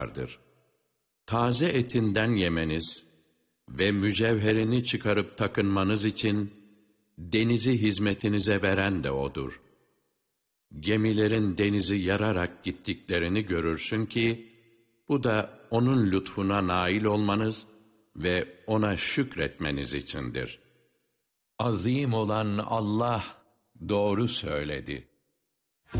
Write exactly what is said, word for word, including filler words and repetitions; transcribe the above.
vardır. Taze etinden yemeniz ve mücevherini çıkarıp takınmanız için denizi hizmetinize veren de O'dur. Gemilerin denizi yararak gittiklerini görürsün ki, bu da O'nun lütfuna nail olmanız ve O'na şükretmeniz içindir. Azim olan Allah doğru söyledi.